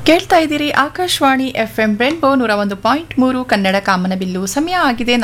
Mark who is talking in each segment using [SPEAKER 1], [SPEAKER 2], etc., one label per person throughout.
[SPEAKER 1] ಕೇಳ್ತಾ ಇದ್ದೀರಿ Akashvani FM rainbow 101.3 Kannada ಕಾಮನಬಿಲ್ಲು. ಸಮಯ ಆಗಿದೆ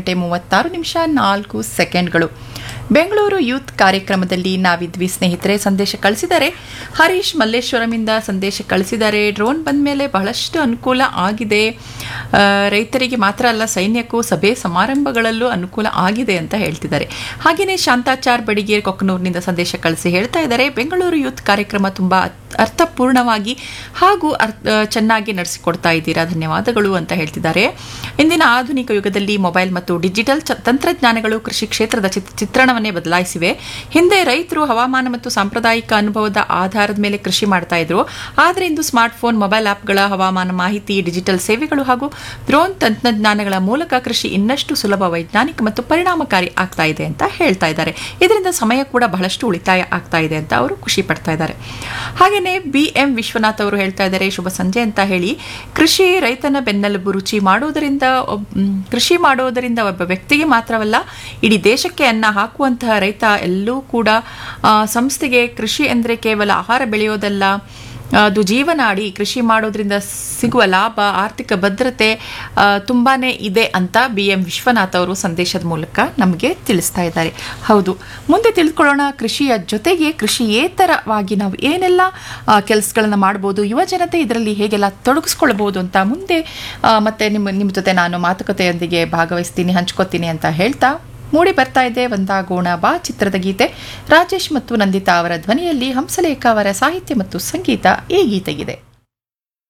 [SPEAKER 1] 4:36 ಬೆಂಗಳೂರು ಯೂತ್ ಕಾರ್ಯಕ್ರಮದಲ್ಲಿ ನಾವಿದ್ವಿ ಸ್ನೇಹಿತರೆ. ಸಂದೇಶ ಕಳಿಸಿದರೆ ಹರೀಶ್ ಮಲ್ಲೇಶ್ವರಮಿಂದ ಸಂದೇಶ ಕಳಿಸಿದ್ದಾರೆ. ಡ್ರೋನ್ ಬಂದ ಮೇಲೆ ಬಹಳಷ್ಟು ಅನುಕೂಲ ಆಗಿದೆ, ರೈತರಿಗೆ ಮಾತ್ರ ಅಲ್ಲ ಸೈನ್ಯಕ್ಕೂ ಸಭೆ ಸಮಾರಂಭಗಳಲ್ಲೂ ಅನುಕೂಲ ಆಗಿದೆ ಅಂತ ಹೇಳ್ತಿದ್ದಾರೆ. ಹಾಗೆಯೇ ಶಾಂತಾಚಾರ್ ಬಡಿಗೇರ್ ಕೊಕ್ಕನೂರಿನಿಂದ ಸಂದೇಶ ಕಳಿಸಿ ಹೇಳ್ತಾ ಇದ್ದಾರೆ, ಬೆಂಗಳೂರು ಯೂತ್ ಕಾರ್ಯಕ್ರಮ ತುಂಬಾ ಅರ್ಥಪೂರ್ಣವಾಗಿ ಹಾಗೂ ಚೆನ್ನಾಗಿ ನಡೆಸಿಕೊಡ್ತಾ ಇದ್ದೀರಾ, ಧನ್ಯವಾದಗಳು ಅಂತ ಹೇಳ್ತಿದ್ದಾರೆ. ಇಂದಿನ ಆಧುನಿಕ ಯುಗದಲ್ಲಿ ಮೊಬೈಲ್ ಮತ್ತು ಡಿಜಿಟಲ್ ತಂತ್ರಜ್ಞಾನಗಳು ಕೃಷಿ ಕ್ಷೇತ್ರದ ಚಿತ್ರಣವನ್ನೇ ಬದಲಾಯಿಸಿವೆ. ಹಿಂದೆ ರೈತರು ಹವಾಮಾನ ಮತ್ತು ಸಾಂಪ್ರದಾಯಿಕ ಅನುಭವದ ಆಧಾರದ ಮೇಲೆ ಕೃಷಿ ಮಾಡ್ತಾ ಇದ್ರು. ಆದರೆ ಇಂದು ಸ್ಮಾರ್ಟ್ಫೋನ್, ಮೊಬೈಲ್ ಆಪ್ಗಳ ಹವಾಮಾನ ಮಾಹಿತಿ, ಡಿಜಿಟಲ್ ಸೇವೆಗಳು ಹಾಗೂ ಡ್ರೋನ್ ತಂತ್ರಜ್ಞಾನಗಳ ಮೂಲಕ ಕೃಷಿ ಇನ್ನಷ್ಟು ಸುಲಭ, ವೈಜ್ಞಾನಿಕ ಮತ್ತು ಪರಿಣಾಮಕಾರಿ ಆಗ್ತಾ ಇದೆ ಅಂತ ಹೇಳ್ತಾ ಇದ್ದಾರೆ. ಇದರಿಂದ ಸಮಯ ಕೂಡ ಬಹಳಷ್ಟು ಉಳಿತಾಯ ಆಗ್ತಾ ಇದೆ ಅಂತ ಅವರು ಖುಷಿ ಪಡ್ತಾ ಇದ್ದಾರೆ. ಹಾಗೆಯೇ BM ವಿಶ್ವನಾಥ್ ಅವರು ಹೇಳ್ತಾ ಇದ್ದಾರೆ, ಶುಭ ಸಂಜೆ ಅಂತ ಹೇಳಿ, ಕೃಷಿ ರೈತನ ಬೆನ್ನೆಲುಬು. ಕೃಷಿ ಮಾಡೋದರಿಂದ ಒಬ್ಬ ವ್ಯಕ್ತಿಗೆ ಮಾತ್ರವಲ್ಲ, ಇಡೀ ದೇಶಕ್ಕೆ ಅನ್ನ ಹಾಕುವಂತಹ ರೈತ ಎಲ್ಲೂ ಕೂಡ ಸಂಸ್ಥೆಗೆ ಕೃಷಿ ಅಂದರೆ ಕೇವಲ ಆಹಾರ ಬೆಳೆಯೋದಲ್ಲ, ಅದು ಜೀವನಾಡಿ. ಕೃಷಿ ಮಾಡೋದ್ರಿಂದ ಸಿಗುವ ಲಾಭ, ಆರ್ಥಿಕ ಭದ್ರತೆ ತುಂಬಾನೇ ಇದೆ ಅಂತ BM ವಿಶ್ವನಾಥ್ ಅವರು ಸಂದೇಶದ ಮೂಲಕ ನಮಗೆ ತಿಳಿಸ್ತಾ ಇದ್ದಾರೆ. ಹೌದು, ಮುಂದೆ ತಿಳ್ಕೊಳ್ಳೋಣ ಕೃಷಿಯ ಜೊತೆಗೆ ಕೃಷಿಯೇತರವಾಗಿ ನಾವು ಏನೆಲ್ಲ ಕೆಲಸಗಳನ್ನ ಮಾಡ್ಬೋದು, ಯುವ ಜನತೆ ಇದರಲ್ಲಿ ಹೇಗೆಲ್ಲ ತೊಡಗಿಸ್ಕೊಳ್ಬೋದು ಅಂತ ಮುಂದೆ ಮತ್ತೆ ನಿಮ್ಮ ಜೊತೆ ನಾನು ಮಾತುಕತೆಯೊಂದಿಗೆ ಭಾಗವಹಿಸ್ತೀನಿ, ಹಂಚ್ಕೋತೀನಿ ಅಂತ ಹೇಳ್ತಾ ಮೂಡಿ ಬರ್ತಾ ಇದೆ ಒಂದಾಗೋಣ ಬಾ ಚಿತ್ರದ ಗೀತೆ. ರಾಜೇಶ್ ಮತ್ತು ನಂದಿತಾ ಅವರ ಧ್ವನಿಯಲ್ಲಿ, ಹಂಸಲೇಖ ಅವರ ಸಾಹಿತ್ಯ ಮತ್ತು ಸಂಗೀತ ಈ ಗೀತೆಗಿದೆ.